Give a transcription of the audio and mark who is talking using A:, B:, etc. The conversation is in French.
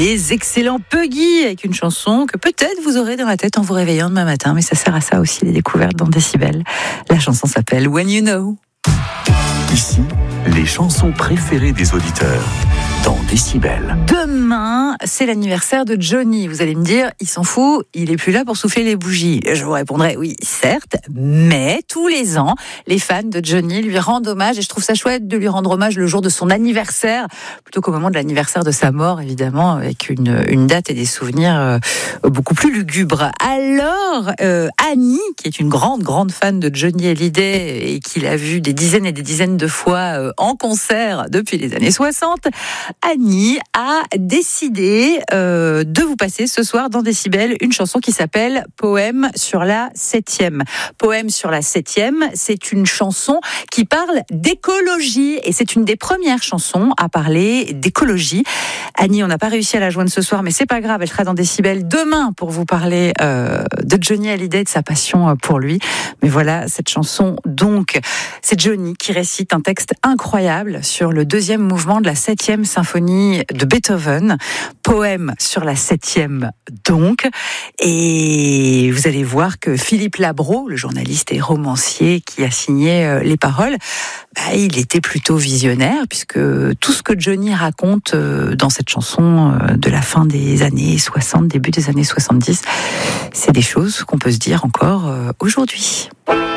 A: les excellents Puggy avec une chanson que peut-être vous aurez dans la tête en vous réveillant demain matin, mais ça sert à ça aussi les découvertes dans Décibel. La chanson s'appelle When You Know.
B: Ici, les chansons préférées des auditeurs dans Décibel.
A: Demain, c'est l'anniversaire de Johnny. Vous allez me dire, il s'en fout, il est plus là pour souffler les bougies. Je vous répondrai, oui, certes, mais tous les ans, les fans de Johnny lui rendent hommage et je trouve ça chouette de lui rendre hommage le jour de son anniversaire, plutôt qu'au moment de l'anniversaire de sa mort, évidemment, avec une date et des souvenirs beaucoup plus lugubres. Alors, Annie, qui est une grande fan de Johnny Hallyday et qui l'a vu des dizaines et des dizaines de fois en concert depuis les années 60, Annie a décidé de vous passer ce soir dans Décibel une chanson qui s'appelle Poème sur la 7e. Poème sur la 7e, c'est une chanson qui parle d'écologie et c'est une des premières chansons à parler d'écologie. Annie, on n'a pas réussi à la joindre ce soir, mais c'est pas grave, elle sera dans Décibel demain pour vous parler de Johnny Hallyday, de sa passion pour lui. Mais voilà, cette chanson, donc, c'est Johnny qui récite un texte incroyable sur le deuxième mouvement de la 7e symphonie de Beethoven, Poème sur la 7e donc, et vous allez voir que Philippe Labro, le journaliste et romancier qui a signé les paroles, il était plutôt visionnaire puisque tout ce que Johnny raconte dans cette chanson de la fin des années 60, début des années 70, c'est des choses qu'on peut se dire encore aujourd'hui.